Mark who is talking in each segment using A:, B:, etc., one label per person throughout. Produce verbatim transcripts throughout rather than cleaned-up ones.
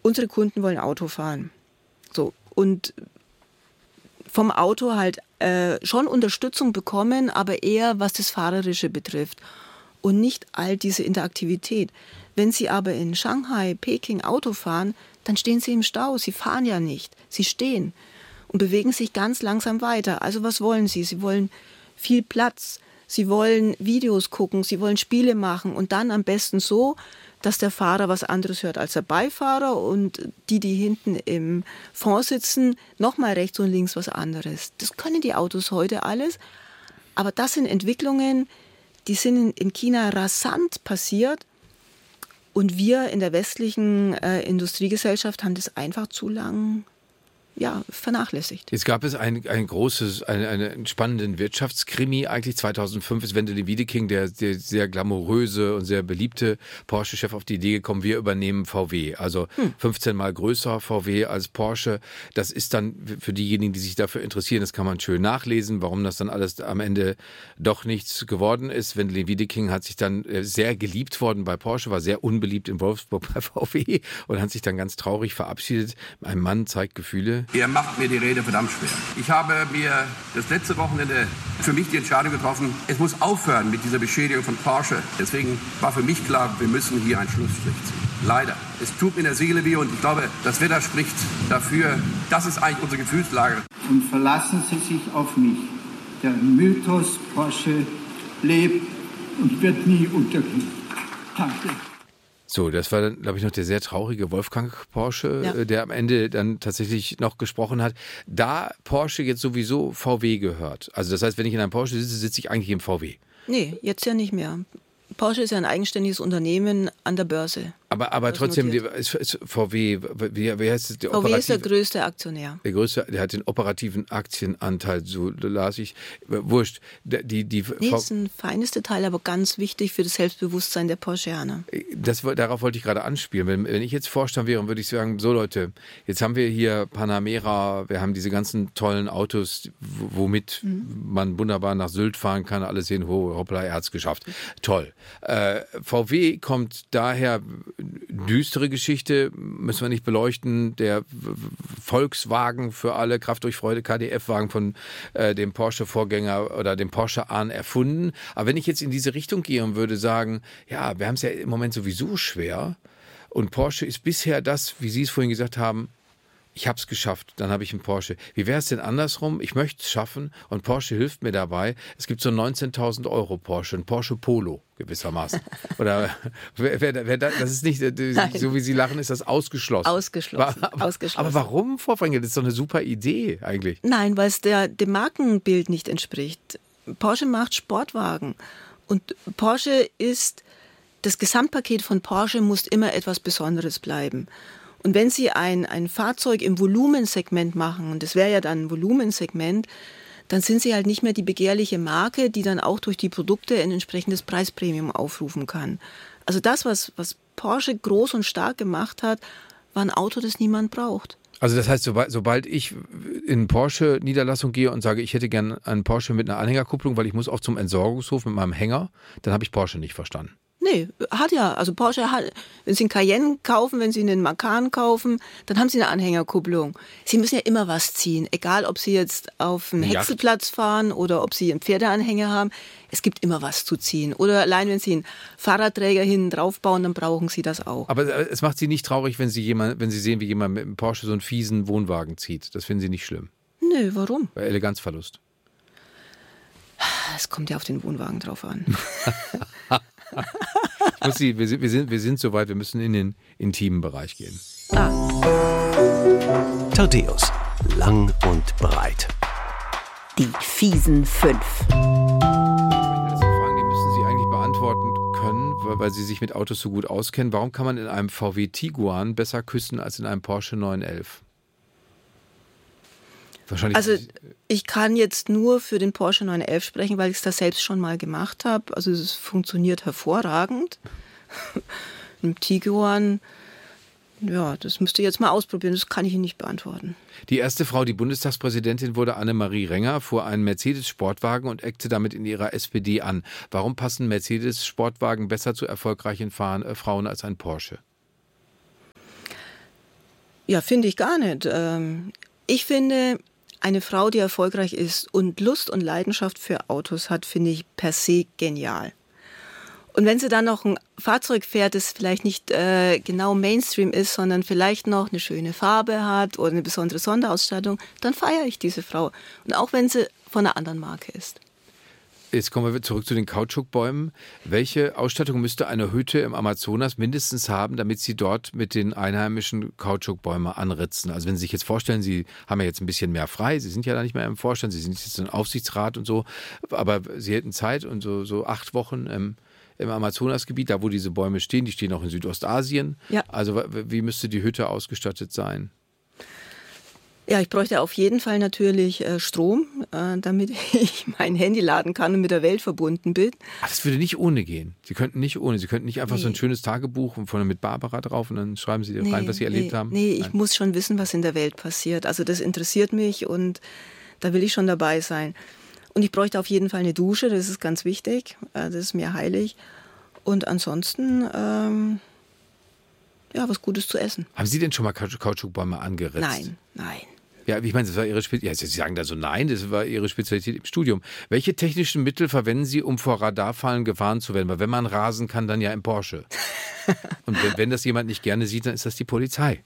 A: unsere Kunden wollen Auto fahren. So, und vom Auto halt äh, schon Unterstützung bekommen, aber eher was das Fahrerische betrifft und nicht all diese Interaktivität. Wenn Sie aber in Shanghai, Peking Auto fahren, dann stehen Sie im Stau. Sie fahren ja nicht. Sie stehen und bewegen sich ganz langsam weiter. Also was wollen Sie? Sie wollen viel Platz. Sie wollen Videos gucken. Sie wollen Spiele machen und dann am besten so, dass der Fahrer was anderes hört als der Beifahrer und die, die hinten im Fond sitzen, nochmal rechts und links was anderes. Das können die Autos heute alles. Aber das sind Entwicklungen, die sind in China rasant passiert. Und wir in der westlichen äh, Industriegesellschaft haben das einfach zu lang ja, vernachlässigt.
B: Jetzt gab es ein, ein großes, einen, einen spannenden Wirtschaftskrimi. Eigentlich zweitausendfünf ist Wendelin Wiedeking, der, der sehr glamouröse und sehr beliebte Porsche-Chef, auf die Idee gekommen, wir übernehmen V W. Also hm. fünfzehn Mal größer V W als Porsche. Das ist dann für diejenigen, die sich dafür interessieren, das kann man schön nachlesen, warum das dann alles am Ende doch nichts geworden ist. Wendelin Wiedeking hat sich dann sehr geliebt worden bei Porsche, war sehr unbeliebt in Wolfsburg bei V W und hat sich dann ganz traurig verabschiedet. Ein Mann zeigt Gefühle.
C: Er macht mir die Rede verdammt schwer. Ich habe mir das letzte Wochenende für mich die Entscheidung getroffen, es muss aufhören mit dieser Beschädigung von Porsche. Deswegen war für mich klar, wir müssen hier einen Schlussstrich ziehen. Leider. Es tut mir in der Seele weh und ich glaube, das Wetter spricht dafür. Das ist eigentlich unsere Gefühlslage.
D: Und verlassen Sie sich auf mich. Der Mythos Porsche lebt und wird nie untergehen. Danke.
B: So, das war dann, glaube ich, noch der sehr traurige Wolfgang Porsche, ja. der am Ende dann tatsächlich noch gesprochen hat. Da Porsche jetzt sowieso V W gehört, also das heißt, wenn ich in einem Porsche sitze, sitze ich eigentlich im V W.
A: Nee, jetzt ja nicht mehr. Porsche ist ja ein eigenständiges Unternehmen an der Börse.
B: Aber, aber trotzdem ist, ist V W, wie, wie heißt es? Der
A: V W ist der größte Aktionär.
B: Der größte, der hat den operativen Aktienanteil, so las ich. Wurscht. Die, die
A: nee, das ist ein feines Detail, aber ganz wichtig für das Selbstbewusstsein der Porschianer.
B: Das, darauf wollte ich gerade anspielen. Wenn, wenn ich jetzt Vorstand wäre, würde ich sagen, so Leute, jetzt haben wir hier Panamera, wir haben diese ganzen tollen Autos, womit mhm. man wunderbar nach Sylt fahren kann, alle sehen, ho, hoppla, er hat's geschafft. Toll. Äh, V W kommt daher, düstere Geschichte, müssen wir nicht beleuchten, der Volkswagen für alle, Kraft durch Freude, K D F-Wagen von äh, dem Porsche-Vorgänger oder dem Porsche-Ahn erfunden. Aber wenn ich jetzt in diese Richtung gehe und würde sagen, ja, wir haben es ja im Moment sowieso schwer und Porsche ist bisher das, wie Sie es vorhin gesagt haben, ich habe es geschafft, dann habe ich einen Porsche. Wie wäre es denn andersrum? Ich möchte es schaffen und Porsche hilft mir dabei. Es gibt so einen neunzehntausend Euro Porsche, ein Porsche Polo gewissermaßen. Oder wer, wer, wer, das ist nicht, Nein. so wie Sie lachen, ist das ausgeschlossen.
A: Ausgeschlossen.
B: Aber,
A: ausgeschlossen.
B: aber warum, Frau Frenkel? Das ist doch eine super Idee eigentlich.
A: Nein, weil es der, dem Markenbild nicht entspricht. Porsche macht Sportwagen und Porsche ist, das Gesamtpaket von Porsche muss immer etwas Besonderes bleiben. Und wenn Sie ein, ein Fahrzeug im Volumensegment machen, und das wäre ja dann ein Volumensegment, dann sind Sie halt nicht mehr die begehrliche Marke, die dann auch durch die Produkte ein entsprechendes Preispremium aufrufen kann. Also das, was, was Porsche groß und stark gemacht hat, war ein Auto, das niemand braucht.
B: Also das heißt, sobald, sobald ich in Porsche-Niederlassung gehe und sage, ich hätte gern einen Porsche mit einer Anhängerkupplung, weil ich muss auch zum Entsorgungshof mit meinem Hänger, dann habe ich Porsche nicht verstanden.
A: Nee, hat ja. Also Porsche hat, wenn Sie einen Cayenne kaufen, wenn Sie einen Macan kaufen, dann haben Sie eine Anhängerkupplung. Sie müssen ja immer was ziehen, egal ob Sie jetzt auf einen Häckselplatz fahren oder ob Sie einen Pferdeanhänger haben. Es gibt immer was zu ziehen. Oder allein, wenn Sie einen Fahrradträger hinten drauf bauen, dann brauchen Sie das auch.
B: Aber es macht Sie nicht traurig, wenn Sie, jemand, wenn Sie sehen, wie jemand mit einem Porsche so einen fiesen Wohnwagen zieht. Das finden Sie nicht schlimm?
A: Nö, warum?
B: Bei Eleganzverlust.
A: Es kommt ja auf den Wohnwagen drauf an.
B: Ich muss Sie, wir, sind, wir, sind, wir sind soweit, wir müssen in den intimen Bereich gehen.
A: Ah.
E: Thaddäus, lang und breit.
F: Die fiesen fünf.
B: Das sind Fragen, die müssen Sie eigentlich beantworten können, weil, weil Sie sich mit Autos so gut auskennen. Warum kann man in einem V W Tiguan besser küssen als in einem Porsche neun elf? Wahrscheinlich.
A: Also ich kann jetzt nur für den Porsche neun elf sprechen, weil ich es da selbst schon mal gemacht habe. Also es funktioniert hervorragend. Im Tiguan, ja, das müsst ihr jetzt mal ausprobieren, das kann ich Ihnen nicht beantworten.
B: Die erste Frau, die Bundestagspräsidentin wurde Annemarie Renger, fuhr einen Mercedes-Sportwagen und eckte damit in ihrer S P D an. Warum passen Mercedes-Sportwagen besser zu erfolgreichen Fahren, äh, Frauen als ein Porsche?
A: Ja, finde ich gar nicht. Ich finde, eine Frau, die erfolgreich ist und Lust und Leidenschaft für Autos hat, finde ich per se genial. Und wenn sie dann noch ein Fahrzeug fährt, das vielleicht nicht äh, genau Mainstream ist, sondern vielleicht noch eine schöne Farbe hat oder eine besondere Sonderausstattung, dann feiere ich diese Frau. Und auch wenn sie von einer anderen Marke ist.
B: Jetzt kommen wir zurück zu den Kautschukbäumen. Welche Ausstattung müsste eine Hütte im Amazonas mindestens haben, damit Sie dort mit den einheimischen Kautschukbäumen anritzen? Also wenn Sie sich jetzt vorstellen, Sie haben ja jetzt ein bisschen mehr frei, Sie sind ja da nicht mehr im Vorstand, Sie sind jetzt im Aufsichtsrat und so, aber Sie hätten Zeit und so, so acht Wochen im, im Amazonasgebiet, da wo diese Bäume stehen, die stehen auch in Südostasien. Ja. Also wie müsste die Hütte ausgestattet sein?
A: Ja, ich bräuchte auf jeden Fall natürlich äh, Strom, äh, damit ich mein Handy laden kann und mit der Welt verbunden bin.
B: Ach, das würde nicht ohne gehen. Sie könnten nicht ohne. Sie könnten nicht einfach nee. so ein schönes Tagebuch und vorne mit Barbara drauf und dann schreiben Sie nee, rein, was Sie erlebt
A: nee,
B: haben.
A: Nee, ich
B: Nein.
A: muss schon wissen, was in der Welt passiert. Also das interessiert mich und da will ich schon dabei sein. Und ich bräuchte auf jeden Fall eine Dusche, das ist ganz wichtig. Äh, das ist mir heilig. Und ansonsten, ähm, ja, was Gutes zu essen.
B: Haben Sie denn schon mal Kautschukbäume angeritzt?
A: Nein, nein.
B: Ja, ich meine, das war Ihre Spezialität. Ja, Sie sagen da so nein, das war Ihre Spezialität im Studium. Welche technischen Mittel verwenden Sie, um vor Radarfallen gewarnt zu werden? Weil wenn man rasen kann, dann ja im Porsche. Und wenn, wenn das jemand nicht gerne sieht, dann ist das die Polizei.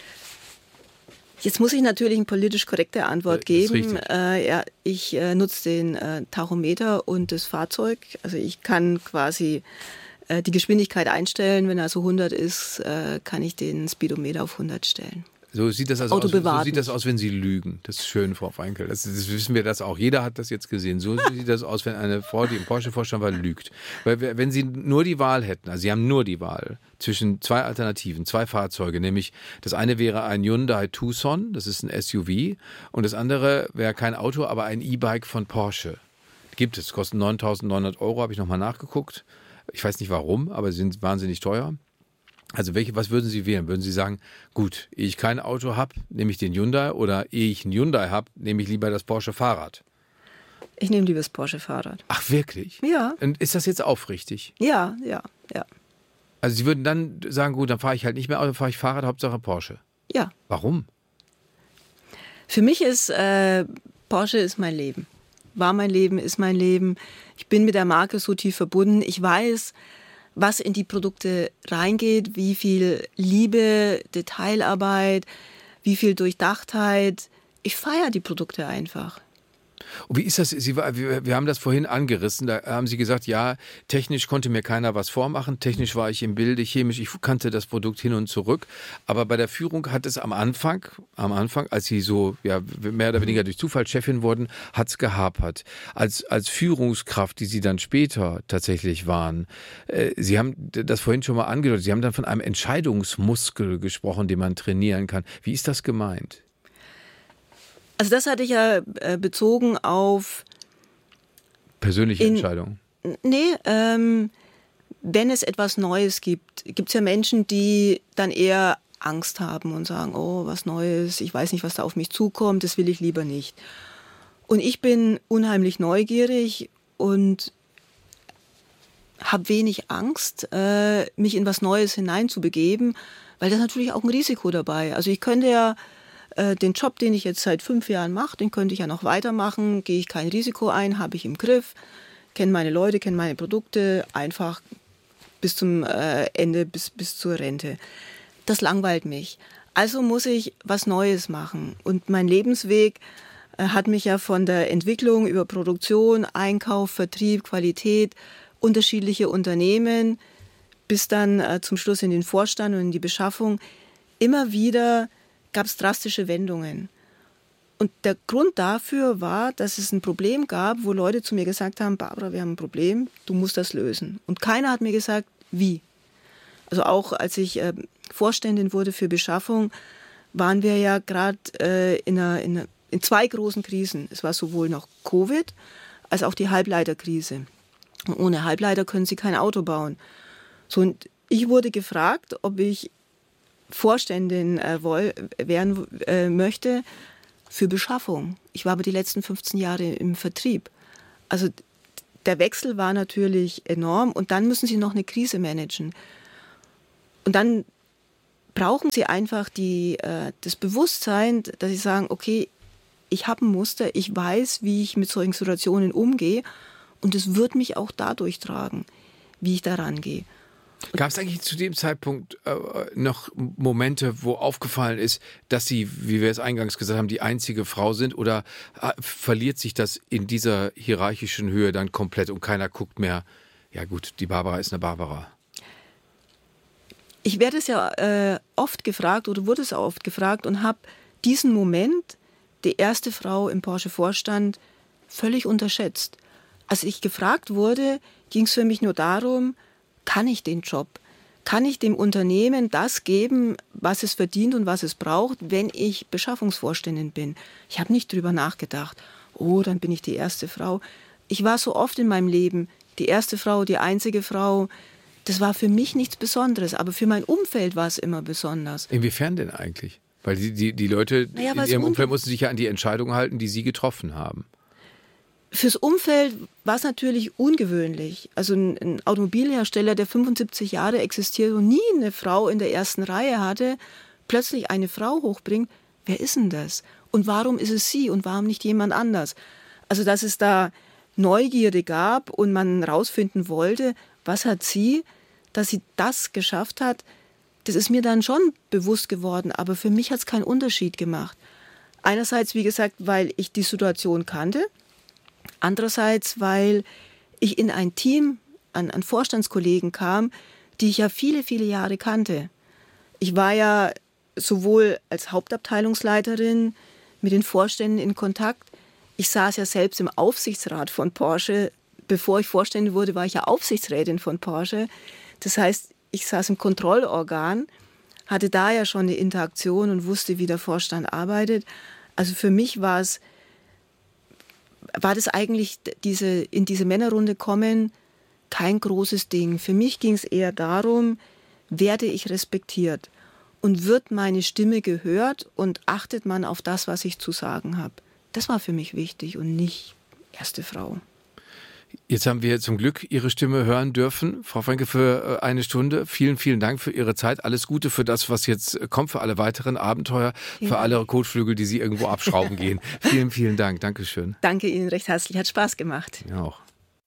A: Jetzt muss ich natürlich eine politisch korrekte Antwort geben. Äh, ja, ich äh, nutze den äh, Tachometer und das Fahrzeug. Also ich kann quasi äh, die Geschwindigkeit einstellen. Wenn er so hundert ist, äh, kann ich den Speedometer auf hundert stellen.
B: So sieht das also aus, so sieht das aus, wenn Sie lügen. Das ist schön, Frau Feinkel. Das, das wissen wir das auch. Jeder hat das jetzt gesehen. So sieht das aus, wenn eine Frau, die im Porsche-Vorstand war, lügt. Weil wenn Sie nur die Wahl hätten, also Sie haben nur die Wahl zwischen zwei Alternativen, zwei Fahrzeuge, nämlich das eine wäre ein Hyundai Tucson, das ist ein S U V, und das andere wäre kein Auto, aber ein E-Bike von Porsche. Gibt es, kostet neuntausendneunhundert Euro, habe ich nochmal nachgeguckt. Ich weiß nicht warum, aber sie sind wahnsinnig teuer. Also welche, was würden Sie wählen? Würden Sie sagen, gut, ehe ich kein Auto habe, nehme ich den Hyundai, oder ehe ich einen Hyundai habe, nehme ich lieber das Porsche Fahrrad?
A: Ich nehme lieber das Porsche Fahrrad.
B: Ach, wirklich?
A: Ja.
B: Und ist das jetzt aufrichtig?
A: Ja, ja, ja.
B: Also Sie würden dann sagen, gut, dann fahre ich halt nicht mehr Auto, fahre ich Fahrrad, Hauptsache Porsche.
A: Ja.
B: Warum?
A: Für mich ist äh, Porsche ist mein Leben. War mein Leben, ist mein Leben. Ich bin mit der Marke so tief verbunden. Ich weiß, was in die Produkte reingeht, wie viel Liebe, Detailarbeit, wie viel Durchdachtheit. Ich feiere die Produkte einfach.
B: Und wie ist das? Sie, wir, wir haben das vorhin angerissen, da haben Sie gesagt, ja, technisch konnte mir keiner was vormachen, technisch war ich im Bilde, chemisch, ich kannte das Produkt hin und zurück, aber bei der Führung hat es am Anfang, am Anfang, als Sie so ja, mehr oder weniger durch Zufall Chefin wurden, hat es gehapert. Als, als Führungskraft, die Sie dann später tatsächlich waren, äh, Sie haben das vorhin schon mal angedeutet, Sie haben dann von einem Entscheidungsmuskel gesprochen, den man trainieren kann. Wie ist das gemeint?
A: Also das hatte ich ja äh, bezogen auf
B: persönliche in, Entscheidungen.
A: Nee, ähm, wenn es etwas Neues gibt, gibt es ja Menschen, die dann eher Angst haben und sagen, oh, was Neues, ich weiß nicht, was da auf mich zukommt, das will ich lieber nicht. Und ich bin unheimlich neugierig und habe wenig Angst, äh, mich in was Neues hineinzubegeben, weil da ist natürlich auch ein Risiko dabei. Also ich könnte ja den Job, den ich jetzt seit fünf Jahren mache, den könnte ich ja noch weitermachen, gehe ich kein Risiko ein, habe ich im Griff, kenne meine Leute, kenne meine Produkte, einfach bis zum Ende, bis, bis zur Rente. Das langweilt mich. Also muss ich was Neues machen. Und mein Lebensweg hat mich ja von der Entwicklung über Produktion, Einkauf, Vertrieb, Qualität, unterschiedliche Unternehmen, bis dann zum Schluss in den Vorstand und in die Beschaffung immer wieder gab es drastische Wendungen. Und der Grund dafür war, dass es ein Problem gab, wo Leute zu mir gesagt haben, Barbara, wir haben ein Problem, du musst das lösen. Und keiner hat mir gesagt, wie. Also auch als ich äh, Vorständin wurde für Beschaffung, waren wir ja gerade äh, in, in, in zwei großen Krisen. Es war sowohl noch Covid als auch die Halbleiterkrise. Und ohne Halbleiter können Sie kein Auto bauen. So, und ich wurde gefragt, ob ich Vorständin äh, woll, werden äh, möchte für Beschaffung. Ich war aber die letzten fünfzehn Jahre im Vertrieb. Also der Wechsel war natürlich enorm und dann müssen Sie noch eine Krise managen. Und dann brauchen sie einfach die, äh, das Bewusstsein, dass sie sagen, okay, ich habe ein Muster, ich weiß, wie ich mit solchen Situationen umgehe und es wird mich auch dadurch tragen, wie ich daran gehe.
B: Gab es eigentlich zu dem Zeitpunkt äh, noch Momente, wo aufgefallen ist, dass Sie, wie wir es eingangs gesagt haben, die einzige Frau sind, oder äh, verliert sich das in dieser hierarchischen Höhe dann komplett und keiner guckt mehr, ja gut, die Barbara ist eine Barbara?
A: Ich werde es ja äh, oft gefragt oder wurde es auch oft gefragt und habe diesen Moment, die erste Frau im Porsche-Vorstand, völlig unterschätzt. Als ich gefragt wurde, ging es für mich nur darum, kann ich den Job? Kann ich dem Unternehmen das geben, was es verdient und was es braucht, wenn ich Beschaffungsvorständin bin? Ich habe nicht drüber nachgedacht, oh, dann bin ich die erste Frau. Ich war so oft in meinem Leben die erste Frau, die einzige Frau. Das war für mich nichts Besonderes, aber für mein Umfeld war es immer besonders.
B: Inwiefern denn eigentlich? Weil die, die, die Leute
A: naja,
B: in ihrem Umfeld mussten sich ja an die Entscheidung halten, die Sie getroffen haben.
A: Fürs Umfeld war es natürlich ungewöhnlich. Also ein, ein Automobilhersteller, der fünfundsiebzig Jahre existiert und nie eine Frau in der ersten Reihe hatte, plötzlich eine Frau hochbringt. Wer ist denn das? Und warum ist es sie und warum nicht jemand anders? Also dass es da Neugierde gab und man rausfinden wollte, was hat sie, dass sie das geschafft hat, das ist mir dann schon bewusst geworden. Aber für mich hat es keinen Unterschied gemacht. Einerseits, wie gesagt, weil ich die Situation kannte. Andererseits, weil ich in ein Team an, an Vorstandskollegen kam, die ich ja viele, viele Jahre kannte. Ich war ja sowohl als Hauptabteilungsleiterin mit den Vorständen in Kontakt. Ich saß ja selbst im Aufsichtsrat von Porsche. Bevor ich Vorständin wurde, war ich ja Aufsichtsrätin von Porsche. Das heißt, ich saß im Kontrollorgan, hatte da ja schon eine Interaktion und wusste, wie der Vorstand arbeitet. Also für mich war es war das eigentlich diese, in diese Männerrunde kommen kein großes Ding. Für mich ging es eher darum, werde ich respektiert und wird meine Stimme gehört und achtet man auf das, was ich zu sagen habe. Das war für mich wichtig und nicht erste Frau.
B: Jetzt haben wir zum Glück Ihre Stimme hören dürfen, Frau Fränke, für eine Stunde. Vielen, vielen Dank für Ihre Zeit. Alles Gute für das, was jetzt kommt, für alle weiteren Abenteuer, vielen für Dank. Alle Kotflügel, die Sie irgendwo abschrauben gehen. Vielen, vielen Dank. Dankeschön.
A: Danke Ihnen recht herzlich. Hat Spaß gemacht.
B: Ja, auch.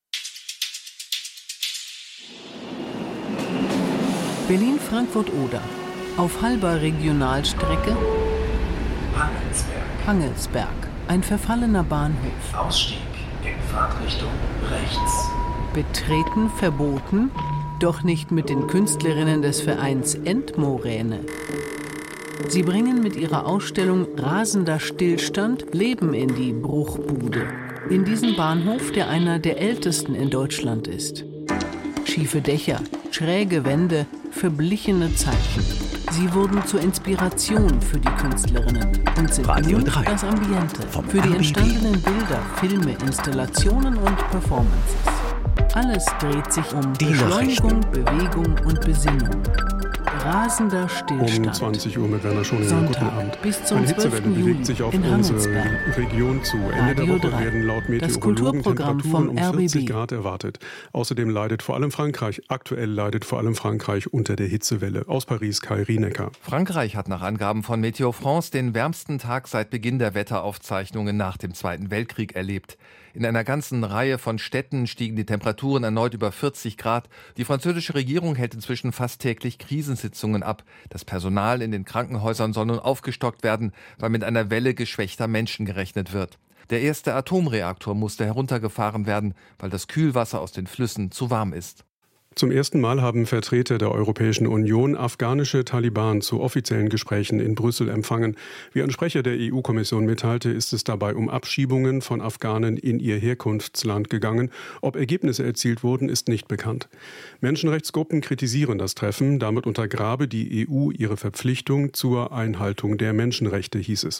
G: Berlin-Frankfurt-Oder. Auf halber Regionalstrecke
E: Hangelsberg.
G: Hangelsberg. Ein verfallener Bahnhof.
E: Ausstieg in Fahrtrichtung rechts.
G: Betreten verboten, doch nicht mit den Künstlerinnen des Vereins Endmoräne. Sie bringen mit ihrer Ausstellung Rasender Stillstand Leben in die Bruchbude. In diesen Bahnhof, der einer der ältesten in Deutschland ist. Schiefe Dächer, schräge Wände, verblichene Zeichen. Sie wurden zur Inspiration für die Künstlerinnen und sind
E: Radio
G: nun
E: drei.
G: Das Ambiente
E: Vom
G: für die
E: R B B.
G: entstandenen Bilder, Filme, Installationen und Performances. Alles dreht sich um
E: Die
G: Beschleunigung, Bewegung und Besinnung. Rasender Stillstand.
H: Um zwanzig Uhr mit Werner Schoninger.
G: Sonntag
H: Guten Abend.
G: bis zum
H: Eine Hitzewelle
G: zwölften
H: bewegt
G: Juli
H: sich auf
G: in
H: unsere
G: Hangelsberg.
H: Region zu. Ende
G: Radio
H: der Woche
G: drei.
H: werden laut
G: Das
H: Meteorologen
G: Kulturprogramm
H: Temperaturen
G: vom
H: um
G: R B B.
H: vierzig Grad erwartet. Außerdem leidet vor allem Frankreich, aktuell leidet vor allem Frankreich unter der Hitzewelle. Aus Paris Kai Rienecker.
I: Frankreich hat nach Angaben von Météo France den wärmsten Tag seit Beginn der Wetteraufzeichnungen nach dem Zweiten Weltkrieg erlebt. In einer ganzen Reihe von Städten stiegen die Temperaturen erneut über vierzig Grad. Die französische Regierung hält inzwischen fast täglich Krisensitzungen ab. Das Personal in den Krankenhäusern soll nun aufgestockt werden, weil mit einer Welle geschwächter Menschen gerechnet wird. Der erste Atomreaktor musste heruntergefahren werden, weil das Kühlwasser aus den Flüssen zu warm ist.
H: Zum ersten Mal haben Vertreter der Europäischen Union afghanische Taliban zu offiziellen Gesprächen in Brüssel empfangen. Wie ein Sprecher der E U-Kommission mitteilte, ist es dabei um Abschiebungen von Afghanen in ihr Herkunftsland gegangen. Ob Ergebnisse erzielt wurden, ist nicht bekannt. Menschenrechtsgruppen kritisieren das Treffen. Damit untergrabe die E U ihre Verpflichtung zur Einhaltung der Menschenrechte, hieß es.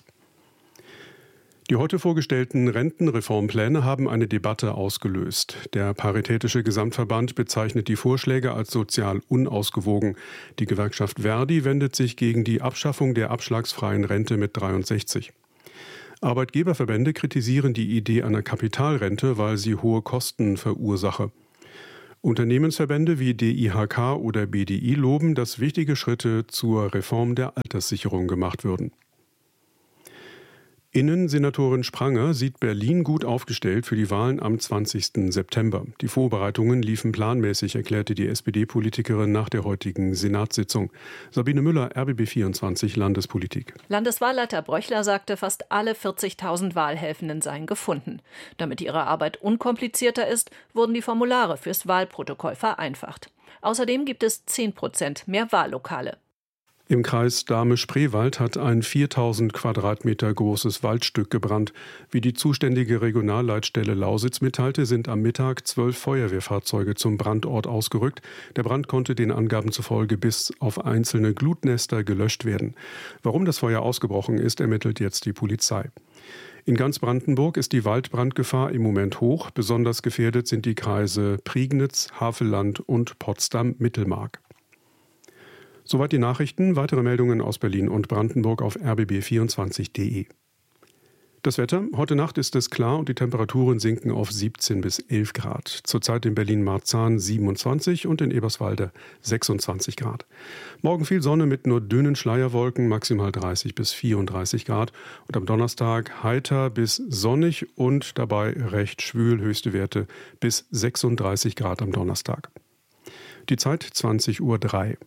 H: Die heute vorgestellten Rentenreformpläne haben eine Debatte ausgelöst. Der Paritätische Gesamtverband bezeichnet die Vorschläge als sozial unausgewogen. Die Gewerkschaft Verdi wendet sich gegen die Abschaffung der abschlagsfreien Rente mit dreiundsechzig. Arbeitgeberverbände kritisieren die Idee einer Kapitalrente, weil sie hohe Kosten verursache. Unternehmensverbände wie D I H K oder B D I loben, dass wichtige Schritte zur Reform der Alterssicherung gemacht würden. Innensenatorin Spranger sieht Berlin gut aufgestellt für die Wahlen am zwanzigsten September. Die Vorbereitungen liefen planmäßig, erklärte die S P D-Politikerin nach der heutigen Senatssitzung. Sabine Müller, R B B vierundzwanzig Landespolitik.
J: Landeswahlleiter Bröchler sagte, fast alle vierzigtausend Wahlhelfenden seien gefunden. Damit ihre Arbeit unkomplizierter ist, wurden die Formulare fürs Wahlprotokoll vereinfacht. Außerdem gibt es zehn Prozent mehr Wahllokale.
H: Im Kreis Dahme-Spreewald hat ein viertausend Quadratmeter großes Waldstück gebrannt. Wie die zuständige Regionalleitstelle Lausitz mitteilte, sind am Mittag zwölf Feuerwehrfahrzeuge zum Brandort ausgerückt. Der Brand konnte den Angaben zufolge bis auf einzelne Glutnester gelöscht werden. Warum das Feuer ausgebrochen ist, ermittelt jetzt die Polizei. In ganz Brandenburg ist die Waldbrandgefahr im Moment hoch. Besonders gefährdet sind die Kreise Prignitz, Havelland und Potsdam-Mittelmark. Soweit die Nachrichten. Weitere Meldungen aus Berlin und Brandenburg auf r b b vierundzwanzig punkt d e. Das Wetter. Heute Nacht ist es klar und die Temperaturen sinken auf siebzehn bis elf Grad. Zurzeit in Berlin-Marzahn siebenundzwanzig und in Eberswalde sechsundzwanzig Grad. Morgen viel Sonne mit nur dünnen Schleierwolken, maximal dreißig bis vierunddreißig Grad. Und am Donnerstag heiter bis sonnig und dabei recht schwül, höchste Werte bis sechsunddreißig Grad am Donnerstag. Die Zeit zwanzig Uhr drei.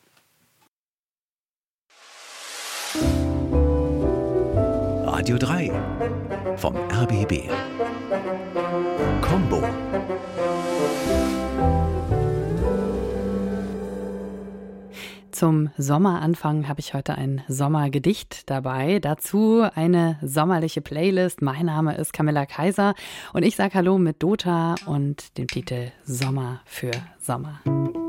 K: Radio drei vom R B B. Combo.
L: Zum Sommeranfang habe ich heute ein Sommergedicht dabei. Dazu eine sommerliche Playlist. Mein Name ist Camilla Kaiser und ich sage Hallo mit Dota und dem Titel Sommer für Sommer.